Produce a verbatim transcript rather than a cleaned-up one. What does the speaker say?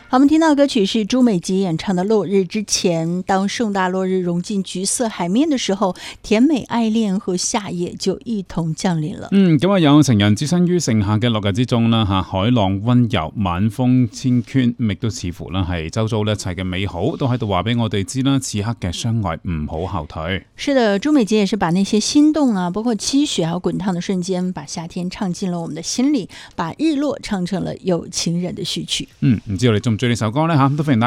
好，我們聽到的歌曲是朱美潔演唱的《落日》。之前當盛大落日融進橘色海面的時候，甜美愛戀和夏夜就一同降臨了。 嗯，咁啊有情人置身於盛夏嘅落日之中啦，吓海浪溫柔，晚風千圈，亦都似乎啦係周遭一切嘅美好都喺度話俾我哋知啦，此刻嘅相愛唔好後退。 是的，朱美潔也是把那些心動啊，包括積雪還有滾燙的瞬間，把夏天唱進了我們的心裏，把日落唱成了有情人的序曲。 嗯，唔知道你中唔中意呢首歌呢？吓，都歡迎大家